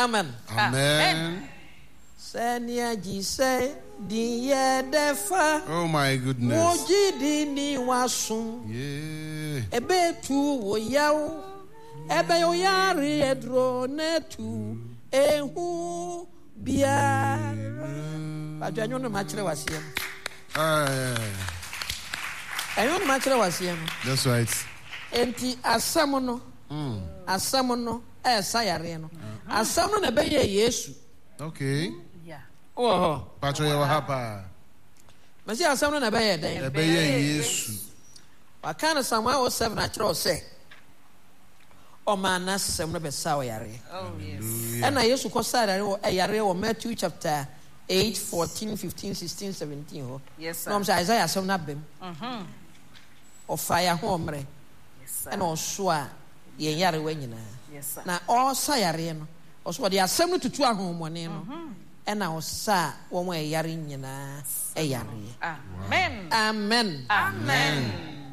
Amen. Amen. Senia jise di yedefa. Oh my goodness. Woji di ni wasun. Yeah. Ebe tu wo yawo. Ebe yo yari edro netu. Ehu biara. Bajo anyo no machire wasiem. Anyo no machire wasiem. That's right. Enti asam no. Asam no sayare no. Asam no na be ye Yesu. Okay. Yeah. Oh. Pacho ye wahapa. Masi asam no na be ye den. Be ye Yesu. Wakana Samuel 7 achro say. O man na asam no be sa yare. Oh yes. And Yesu ko sa yare o Matthew chapter 8, 14, 15, 16, 17. Yes, sir. No, Isaiah asam na bem. O fire ho omre. Yes, sir. And o so a ye yare we nyina. Yes, sir. Na o sa yare no. O so de asam no tutu ahomone no. And o sa wo mo yare nyina yare. Amen. Amen. Amen.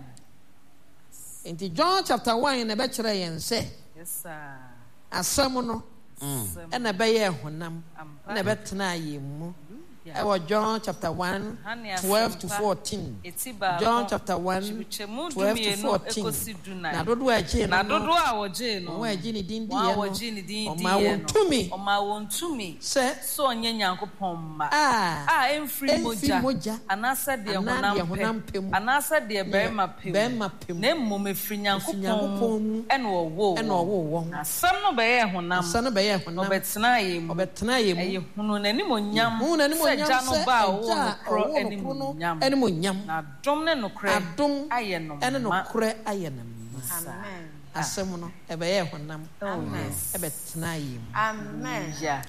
In John chapter 1 na be kire yen say. Yes, sir. Asam no. And na be ye honam. Na be tena yemu. John chapter 1, 12 to 14. John chapter 1, 12 to 14. Na dodo aje no. Na dodo a woje no. Wo aje ni din die no. O ma wontumi. O ma wontumi. Se so onye Nyankopon ma. Emfiri moja. Anasa de honam pem. Anasa de berma pem. Na mmom efiri Nyankopon ene wo. Asam no be ye honam. Asam no be ye honam. Obetena yemu. Eye hunu nanim onyam. Jano ba o kro enimu nyam na dom ne nokre adom aye no ene nokre aye no amen asem no ebe ye honam amen ebe tena yim amen ja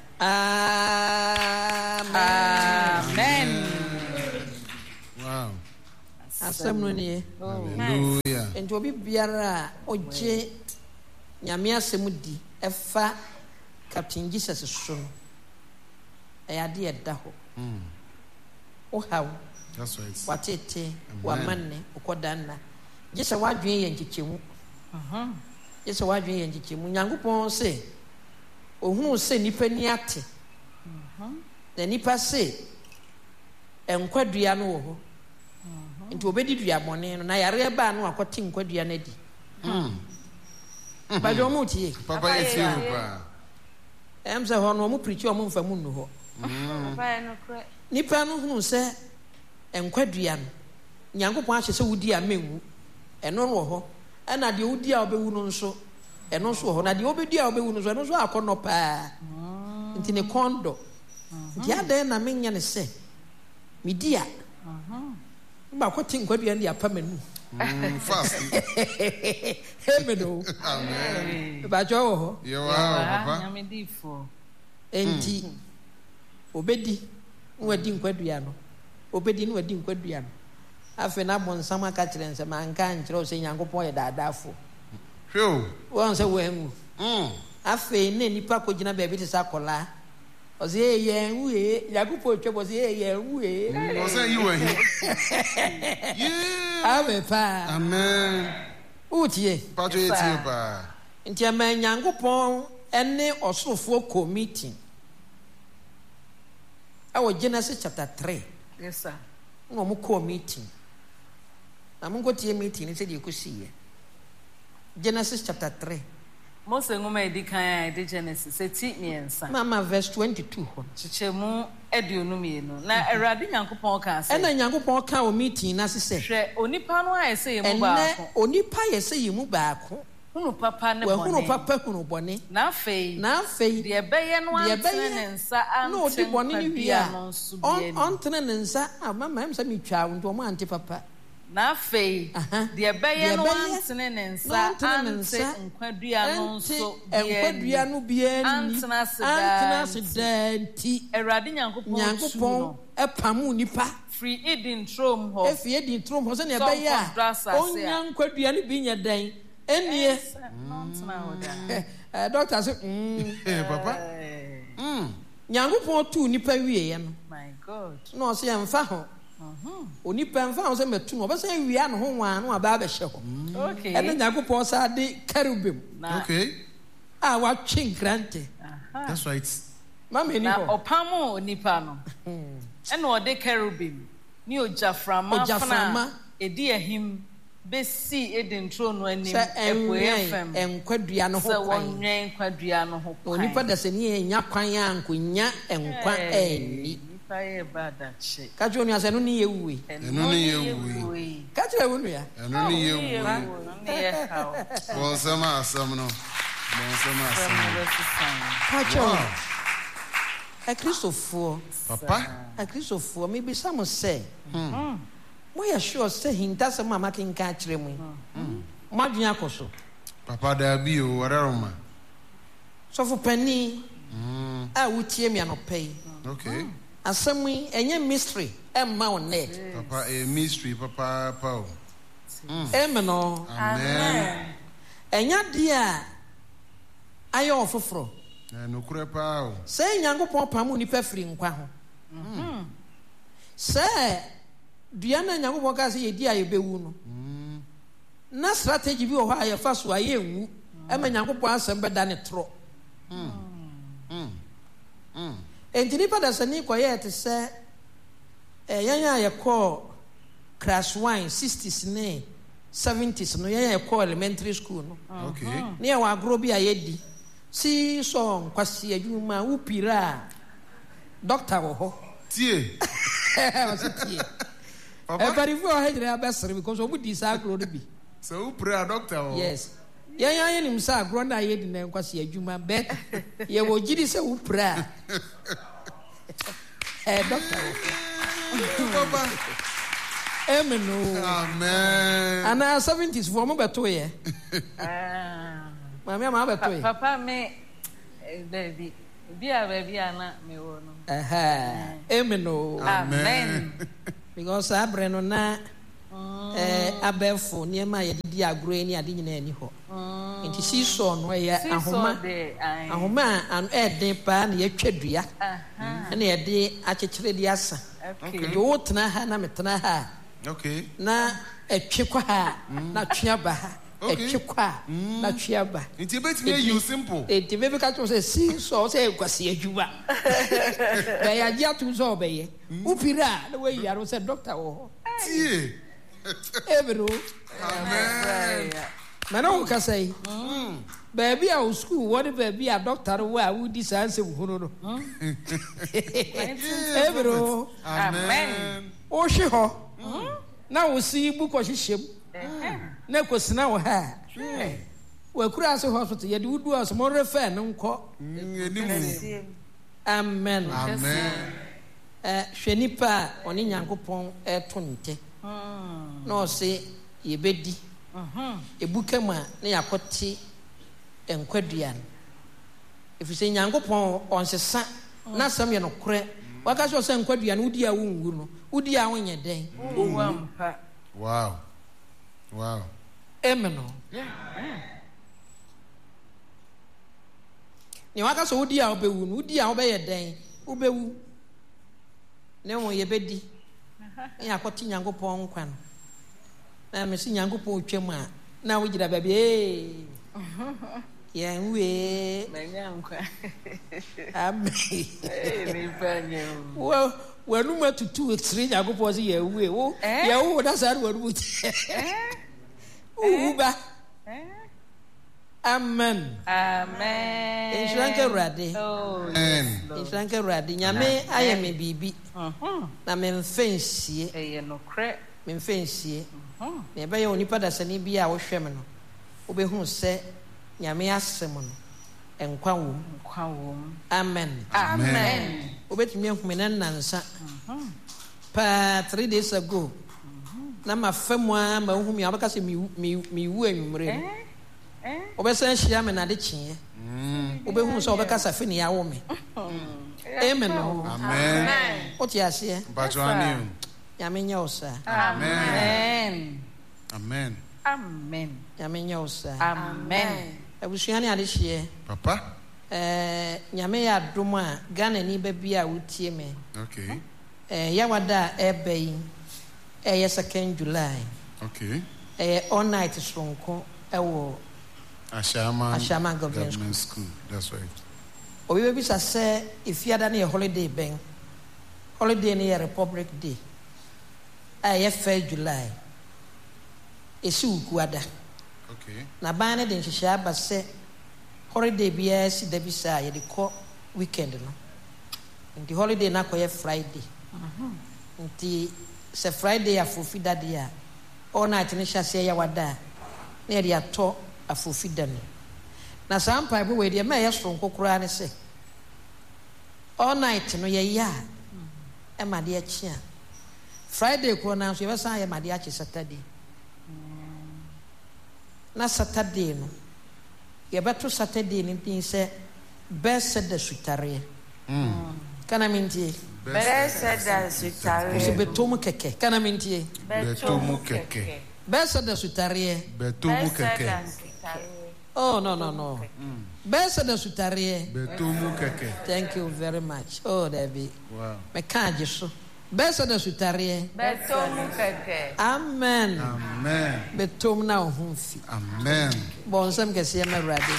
amen wow asem no ne hallelujah enti obi biara oje nyame asem di efa Captain Jesus so no eyade eda ho how that's right watete wamanne ukodanna gese wadwen ye nkikyemu gese wadwen ye nkikyemu Nyankopon se ohun se nipa ni ate na nipa se enkwadua no wo ho nti obedi dua bone no na yare ba no akote nkwadua na di ba jo mu tie papa ye tie pa se ho no mu preach o mu mfa mu nu ho nipa no hunu se enkwadua no Nyankopon ahye se wudi amenwu eno no ho na de wudi a obewu no nso eno so ho na de obedi a obewu no nso eno so akono pa nti ne kondo nti ade na menya ne se media ba ko tin kwadua ndi apamanu fast hemedo amen ba jo ho yo papa nyamedifo enti obedi nwadi nkwadua no obedi no wadi nkwadua no afi na bonsam aka kire nse manka nkire o se Nyankopon ye daadafo hwe won se wemu afi ne nipa ko gina ba bi te sakola o se ye enwu e Nyankopon twebo se ye enwu e o se yi wa hi yeah ave pa amen utie pacho ye tie pa nti ama Nyankopon ene osofo ko meeting awo Genesis chapter 3 yes sir no mo ko meeting na mo go tie meeting ni se de ekusiye Genesis chapter 3 Mose ngoma edikan de Genesis eti miensa mama verse 22 ho chichemu eduonum na Awurade Nyankopon ka ase na Nyankopon ka o meeting na sese hwe onipa no ayese yemu baako onipa yese yemu baako hunu papa ne bone hunu papa hunu bone na afei de ebeye no antene ne nsa no di bone ni bia on tene ne nsa mama em se mitwa ndo mo anti papa na afei de ebeye no antene ne nsa ante nkwadua no nso nkwadua no bia ni antena sedanti Awurade Nyankopon epamu nipa free Eden trom ho free Eden trom ho se ne ebeye onya nkwadua ni bi nya dan enie doctor say papa Nyankopon tu nipa wie ye no my god no se emfa ho onipa emfa ho se metu no obese wie no ho wan no aba be hye ho okay ene Nyankopon sa de carubim okay watching grante. That's right. Mama na opamo nipa no ene ode cherubim ni ojaframa fana edi ehim besi edintro no anim epoefem enkwadua no ho kwan so wonwen nkwadua no ho kwan onipa dasani enya kwan ankonya enkwa eni nipa e bada che ka jo ni asenu ni yewuwe Eno ni yewuwe. ka tire wonu ya Eno ni yewuwe. Bon sama asam no. Pacho. A Christopher. Papa. A Christopher. Maybe some say. Why are sure say him that's a mama can catch him. Madria Coso. Papa there be o wararoma. So for penny. I would tear me and pay. Okay. As some way any mystery. Mount net. Papa a mystery, Papa Pau. Emino. Amen. And yet dear. I offer fro. No crepa. Say yango papa mu ni pefri nkwa ho. Say duana yango boka say yedi ayebewu no. Na strategy bi o ha ya fa so ayewu. E ma yango po asem beda ne tro. Entini pada sani ko ye te say yanya ye call class 1 60s ne 70s no yanya ye call elementary school no. Okay. Ne wa agro bi ayedi. Si song kwasi adwuma upira doctor wo ho Tie. Papa very for hejre abesere because obu di sa agro no bi So upira doctor. yes yan nim sa agro na yedi na kwasi adwuma be ye wo gidi se upira doctor wo Papa. Amen. Ana 70s for mo beto ye Mami ama beto ye papa me baby baby ana me wo no amen because abreno na abefo niema ye didi agro ni ade nyina ani ho nti si so no ye ahoma an eden pa na ye twadua na ye de akekere di asa okay wo tena ha na metena ha okay na etwe kwa ha na twia ba ha etwe kwa na twia ba nti betime you simple nti bebe ka to say si so say kwasi adwuma ba ya dia tu so be ye upira na we yaro say doctor wo tie ebro amen mana ka say baby a school what baby a doctor wo a wo di sanse wo no ebro amen o hwe ho na wo si bu ko hyehyem na kwasina wo ha wa kura se hospital ye de wudu aso mo refer no nko amen amen hwenipa oni nyankopon etonte no se ye bedi ebukama na yakote enkwadua efise nyankopon onsesa na sam ye no kore waka so se enkwadua no udi a wongu no udi a wonye den wow amen ni waka so udi a obewu no udi a obeye den obewu ne won ye bedi ya kwoti nyankopon nkwa no na me si nyankopon twam a na wo gira baabi ya nwe menya nkwa amen ni fanye wo nu matutu extreme nyankopon si ya we wo ya wo da sa wo nu uba amen inshanke rade inshanke rade nyame aye me bibi na me mfensie no kre me mfensie na be ye onipa da sani bi a wo hwem no obehu se nyame asem no enkwa wo amen obetumi ahumi na nansa pa 3 days ago na mafamu a ma ohumi abaka se mi wu anwumre obesa hia me na de kye obehu se obeka safe ne yawo me amen oti ase Patron nyame nya osa amen nyame nya osa amen abusuani ade hie papa nyame ya dom a Ghana ni ba bia wotie me okay ya wada ebe 2nd July okay all night sonko ewo Ashama Government School. That's right. Obi baby say if you had a holiday bang. Holiday near Republic Day. I 1 July. Esu kuada. Okay. Na bane den hihya ba se holiday bia si da bisa ye de ko weekend no. Nti holiday na ko ye Friday. Nti se Friday afofi dade a all night ne hyase ya wada na ye de ato afofi dane. Na sampa be we de ma ye so nkokora ne se all night no ye ya e ma de achia Friday ko na so ye be san ye ma de achi Saturday. Na Saturday no ye beto Saturday ni tin se best da sutare kana mintie best da sutare se beto keke kana mintie beto mu keke best da sutare beto mu keke oh no best da sutare beto mu keke. Thank you very much. Oh David, wow, me kaje so best da sutare beto mu keke. Amen. Betom na ohunfi. Amen. Bon sam kese ya mawrade.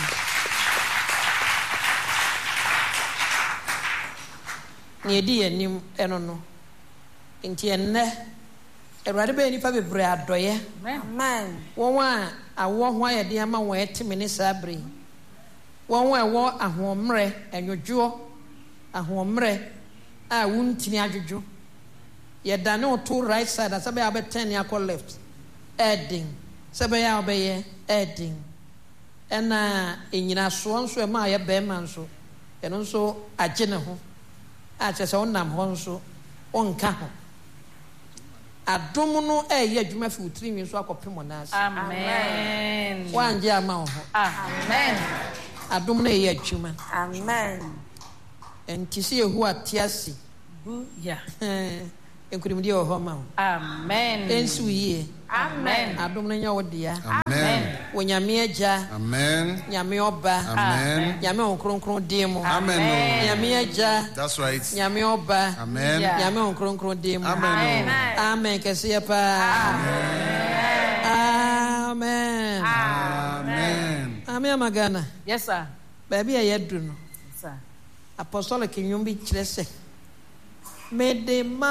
Ni edi anim eno no. Nti enne Erade be nipa bebre adoye. Amen. Won wa awo ho ayede ama won etime ni sabri. Won wa wo ahomre enwodwo ahomre a wuntini adwodwo. Ye dane oto right side asabe abeten ya ko left. Edding. Sabe ya obeye edding. Ena enyina so nso e ma ye be man so. Eno nso agye ne ho. A chese onam ho nso onka ho. Adom no eye adwuma fi utiri nso akopem na ase. Amen. Wanje ama ho. Amen. Adom no eye adwuma. Amen. Entisi ehu atiasi. Yeah. Enkurimdi o ho ma. Amen. Ensu yie. Amen. Adom no nya wodia. Amen. Wonyame agya. Amen. Nyame oba. Amen. Nyame onkronkron demo. Amen. Nyame agya. That's right. Nyame oba. Amen. Nyame onkronkron demo. Amen. Amen. Kese pa. Amen. Amen. Amen magana. Yes sir. Baby ayedu no. Sir. Apostolic nyumbi kyerese. Mede ma